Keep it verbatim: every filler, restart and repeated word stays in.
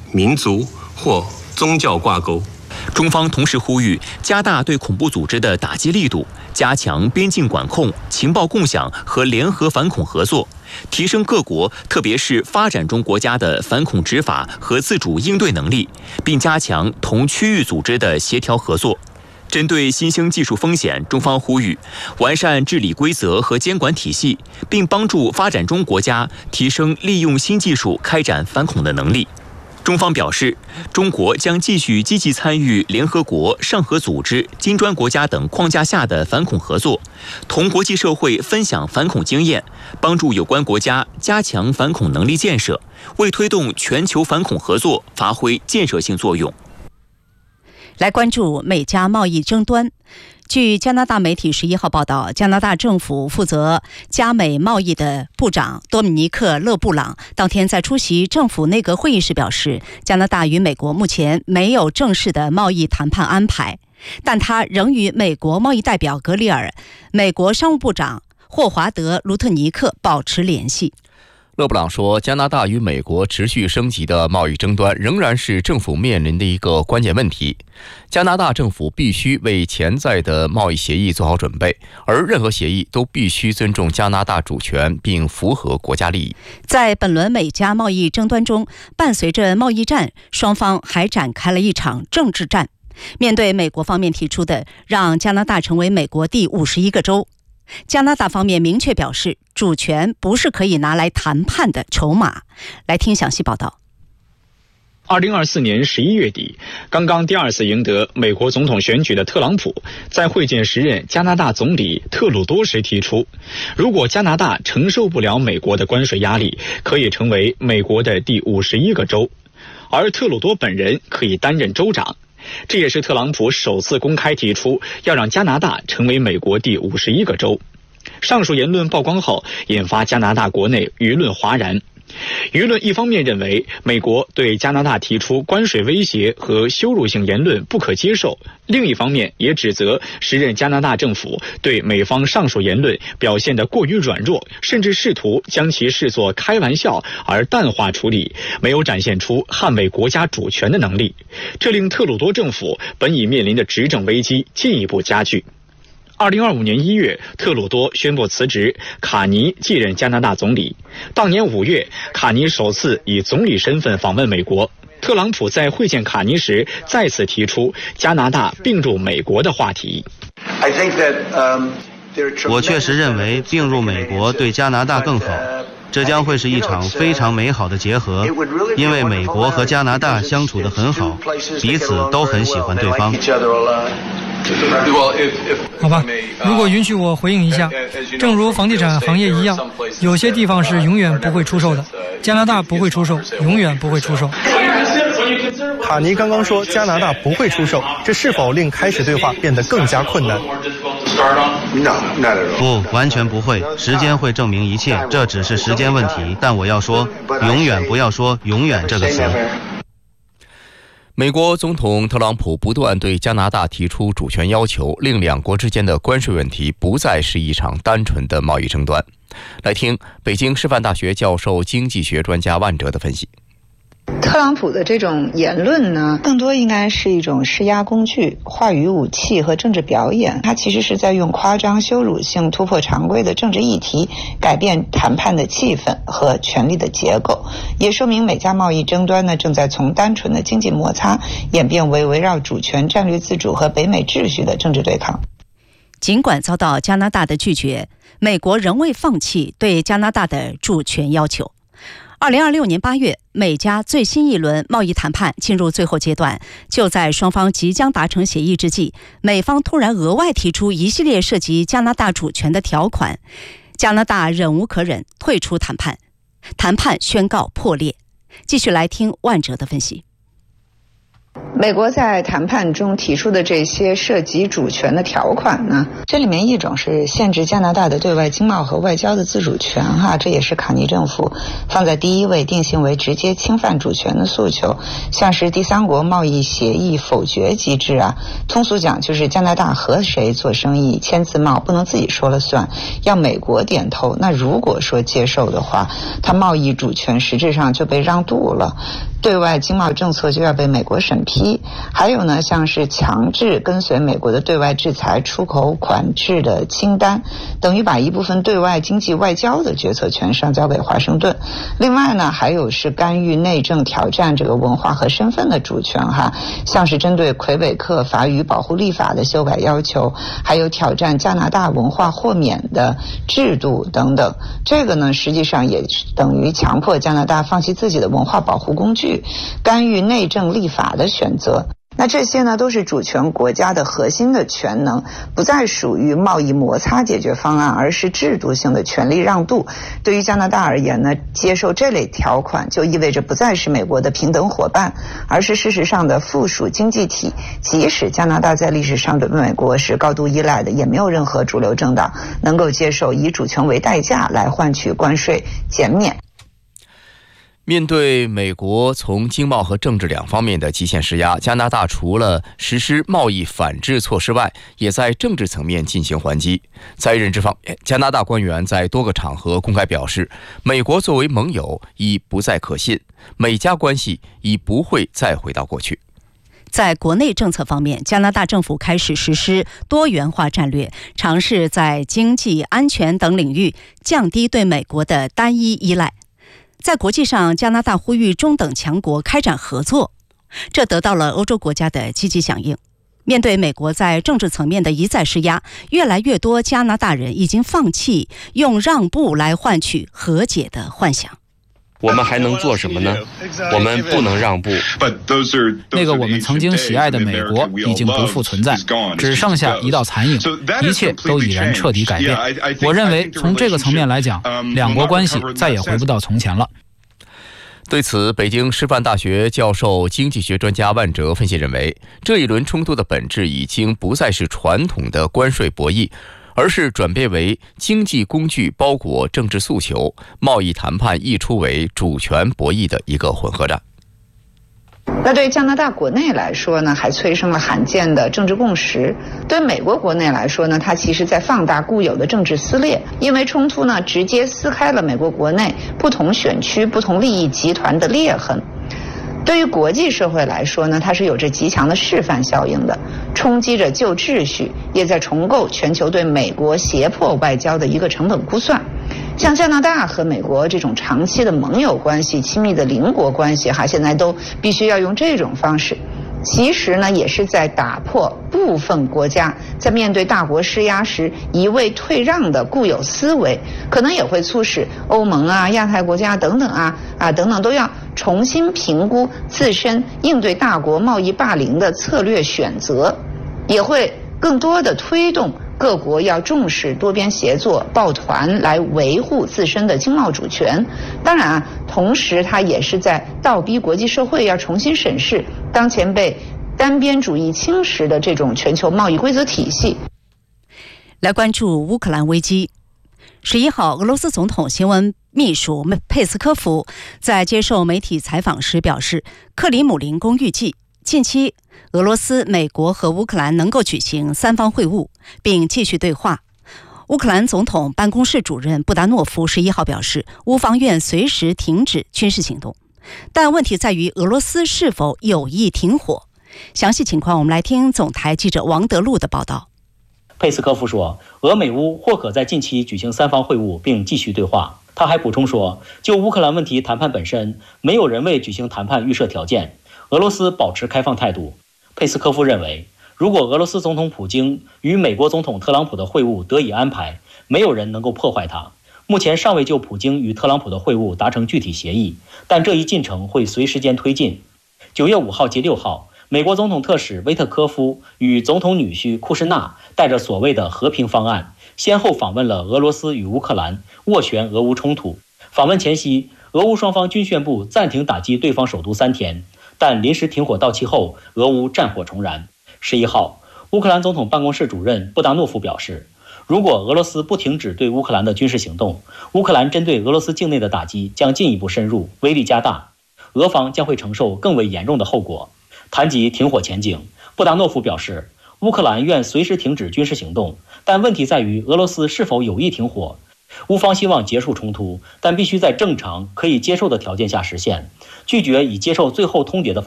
民族或宗教挂钩。 中方同时呼吁加大对恐怖组织的打击力度，加强边境管控、情报共享和联合反恐合作，提升各国特别是发展中国家的反恐执法和自主应对能力，并加强同区域组织的协调合作。针对新兴技术风险，中方呼吁完善治理规则和监管体系，并帮助发展中国家提升利用新技术开展反恐的能力。中方表示，中国将继续积极参与联合国、上合组织、金砖国家等框架下的反恐合作，同国际社会分享反恐经验，帮助有关国家加强反恐能力建设，为推动全球反恐合作发挥建设性作用。 来关注美加贸易争端。据加拿大媒体十一号报道，加拿大政府负责加美贸易的部长多米尼克·勒布朗当天在出席政府内阁会议时表示，加拿大与美国目前没有正式的贸易谈判安排，但他仍与美国贸易代表格里尔、美国商务部长霍华德·卢特尼克保持联系。 勒布朗说，加拿大与美国持续升级的贸易争端仍然是政府面临的一个关键问题。加拿大政府必须为潜在的贸易协议做好准备，而任何协议都必须尊重加拿大主权并符合国家利益。 在本轮美加贸易争端中，伴随着贸易战，双方还展开了一场政治战。面对美国方面提出的让加拿大成为美国第五十一个州，加拿大方面明确表示，主权不是可以拿来谈判的筹码。来听详细报道。 二零二四年十一月底，刚刚第二次赢得美国总统选举的特朗普，在会见时任加拿大总理特鲁多时提出，如果加拿大承受不了美国的关税压力，可以成为美国的第五十一个州，而特鲁多本人可以担任州长。这也是特朗普首次公开提出要让加拿大成为美国第五十一个州。上述言论曝光后，引发加拿大国内舆论哗然。舆论一方面认为美国对加拿大提出关税威胁和羞辱性言论不可接受，另一方面也指责时任加拿大政府对美方上述言论表现得过于软弱，甚至试图将其视作开玩笑而淡化处理，没有展现出捍卫国家主权的能力。这令特鲁多政府本已面临的执政危机进一步加剧。二零二五年一月，特鲁多宣布辞职，卡尼继任加拿大总理。当年五月，卡尼首次以总理身份访问美国。特朗普在会见卡尼时再次提出加拿大并入美国的话题。 我确实认为并入美国对加拿大更好，这将会是一场非常美好的结合，因为美国和加拿大相处得很好，彼此都很喜欢对方。 好吧，如果允许我回应一下，正如房地产行业一样，有些地方是永远不会出售的，加拿大不会出售，永远不会出售。 卡尼刚刚说加拿大不会出售，这是否令开始对话变得更加困难？ 不，完全不会，时间会证明一切，这只是时间问题。但我要说，永远不要说永远这个词。 美国总统特朗普不断对加拿大提出主权要求，令两国之间的关税问题不再是一场单纯的贸易争端。来听北京师范大学教授、经济学专家万哲的分析。 特朗普的这种言论呢，更多应该是一种施压工具、话语武器和政治表演。他其实是在用夸张、羞辱性、突破常规的政治议题，改变谈判的气氛和权力的结构，也说明美加贸易争端呢，正在从单纯的经济摩擦演变为围绕主权、战略自主和北美秩序的政治对抗。 尽管遭到加拿大的拒绝，美国仍未放弃对加拿大的主权要求。二零二六年八月，美加最新一轮贸易谈判进入最后阶段。就在双方即将达成协议之际，美方突然额外提出一系列涉及加拿大主权的条款，加拿大忍无可忍，退出谈判，谈判宣告破裂。继续来听万哲的分析。 美国在谈判中提出的这些涉及主权的条款呢，这里面一种是限制加拿大的对外经贸和外交的自主权哈，这也是卡尼政府放在第一位定性为直接侵犯主权的诉求，像是第三国贸易协议否决机制啊，通俗讲就是加拿大和谁做生意签自贸不能自己说了算，要美国点头，那如果说接受的话，它贸易主权实质上就被让渡了，对外经贸政策就要被美国审批。还有呢，像是强制跟随美国的对外制裁出口管制的清单，等于把一部分对外经济外交的决策权上交给华盛顿。另外呢，还有是干预内政，挑战这个文化和身份的主权哈，像是针对魁北克法语保护立法的修改要求，还有挑战加拿大文化豁免的制度等等。这个呢，实际上也等于强迫加拿大放弃自己的文化保护工具，干预内政立法的选择。那这些呢，都是主权国家的核心的权能，不再属于贸易摩擦解决方案，而是制度性的权利让渡。对于加拿大而言呢，接受这类条款就意味着不再是美国的平等伙伴，而是事实上的附属经济体。即使加拿大在历史上对美国是高度依赖的，也没有任何主流政党能够接受以主权为代价来换取关税减免。 面对美国从经贸和政治两方面的极限施压，加拿大除了实施贸易反制措施外，也在政治层面进行还击。在认知方面，加拿大官员在多个场合公开表示，美国作为盟友已不再可信，美加关系已不会再回到过去。 在国内政策方面，加拿大政府开始实施多元化战略，尝试在经济、安全等领域降低对美国的单一依赖。在国际上，加拿大呼吁中等强国开展合作，这得到了欧洲国家的积极响应。面对美国在政治层面的一再施压，越来越多加拿大人已经放弃用让步来换取和解的幻想。 我们还能做什么呢？我们不能让步。 那个我们曾经喜爱的美国已经不复存在，只剩下一道残影，一切都已然彻底改变。我认为从这个层面来讲，两国关系再也回不到从前了。 对此，北京师范大学教授、经济学专家万哲分析认为，这一轮冲突的本质已经不再是传统的关税博弈，而是转变为经济工具包裹政治诉求，贸易谈判溢出为主权博弈的一个混合战。 那对加拿大国内来说呢，还催生了罕见的政治共识；对美国国内来说呢，它其实在放大固有的政治撕裂，因为冲突呢直接撕开了美国国内不同选区、不同利益集团的裂痕。对于国际社会来说呢，它是有着极强的示范效应的，冲击着旧秩序，也在重构全球对美国胁迫外交的一个成本估算。像加拿大和美国这种长期的盟友关系、亲密的邻国关系哈，现在都必须要用这种方式。其实呢，也是在打破部分国家在面对大国施压时一味退让的固有思维，可能也会促使欧盟啊、亚太国家等等啊啊等等都要重新评估自身应对大国贸易霸凌的策略选择，也会更多的推动各国要重视多边协作、抱团来维护自身的经贸主权。当然啊，同时它也是在倒逼国际社会要重新审视当前被单边主义侵蚀的这种全球贸易规则体系。 来关注乌克兰危机。十一号，俄罗斯总统新闻秘书佩斯科夫在接受媒体采访时表示，克里姆林宫预计近期俄罗斯、美国和乌克兰能够举行三方会晤，并继续对话。乌克兰总统办公室主任布达诺夫十一号表示，乌方愿随时停止军事行动，但问题在于俄罗斯是否有意停火。详细情况，我们来听总台记者王德禄的报道。 佩斯科夫说，俄美乌或可在近期举行三方会晤并继续对话。他还补充说，就乌克兰问题谈判本身，没有人为举行谈判预设条件，俄罗斯保持开放态度。佩斯科夫认为，如果俄罗斯总统普京与美国总统特朗普的会晤得以安排，没有人能够破坏它。目前尚未就普京与特朗普的会晤达成具体协议，但这一进程会随时间推进。九月五号及六号，美国总统特使威特科夫与总统女婿库什纳带着所谓的和平方案，先后访问了俄罗斯与乌克兰，斡旋俄乌冲突。访问前夕，俄乌双方均宣布暂停打击对方首都三天。 但临时停火到期后，俄乌战火重燃。十一号，乌克兰总统办公室主任布达诺夫表示，如果俄罗斯不停止对乌克兰的军事行动，乌克兰针对俄罗斯境内的打击将进一步深入，威力加大，俄方将会承受更为严重的后果。谈及停火前景，布达诺夫表示，乌克兰愿随时停止军事行动，但问题在于俄罗斯是否有意停火。乌方希望结束冲突，但必须在正常可以接受的条件下实现，拒绝以接受最后通牒的方